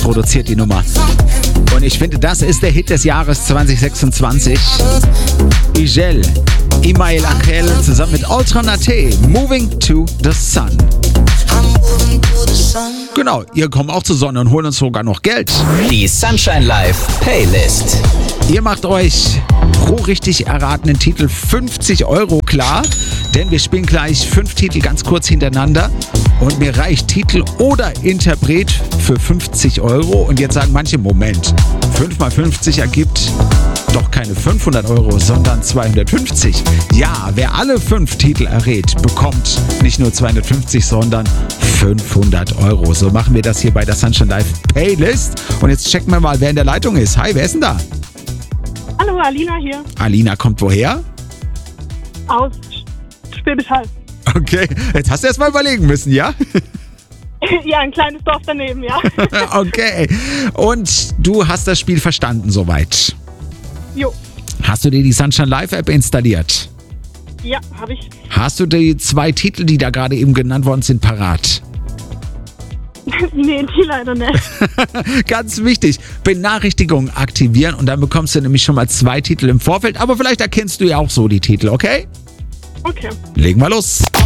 produziert die Nummer. Und ich finde, das ist der Hit des Jahres 2026. Igel, Imael Angel zusammen mit Alternate, Moving to the Sun. Genau, ihr kommt auch zur Sonne und holt uns sogar noch Geld. Die Sunshine Live Playlist. Ihr macht euch pro richtig erratenen Titel 50 € klar, denn wir spielen gleich 5 Titel ganz kurz hintereinander und mir reicht Titel oder Interpret für 50 €. Und jetzt sagen manche, Moment, 5 mal 50 ergibt doch keine 500 €, sondern 250. Ja, wer alle 5 Titel errät, bekommt nicht nur 250, sondern 500 €. So machen wir das hier bei der Sunshine Live Playlist. Und jetzt checken wir mal, wer in der Leitung ist. Hi, wer ist denn da? Hallo, Alina hier. Alina kommt woher? Aus Schwäbisch Hall. Okay, jetzt hast du erst mal überlegen müssen, ja? Ja, ein kleines Dorf daneben, ja. Okay, und du hast das Spiel verstanden soweit. Jo. Hast du dir die Sunshine Live App installiert? Ja, habe ich. Hast du die 2 Titel, die da gerade eben genannt worden sind, parat? Nee, die leider nicht. Ganz wichtig, Benachrichtigungen aktivieren und dann bekommst du nämlich schon mal 2 Titel im Vorfeld, aber vielleicht erkennst du ja auch so die Titel, okay? Okay. Legen wir los.